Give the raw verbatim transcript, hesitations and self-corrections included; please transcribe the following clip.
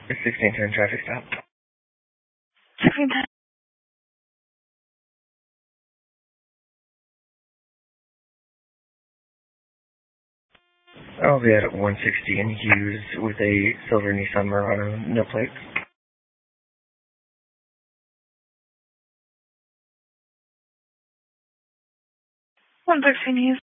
sixteen ten traffic stop. sixteen ten. I'll be at one sixty in Hughes with a silver Nissan Murano, no plates. one sixteen Hughes.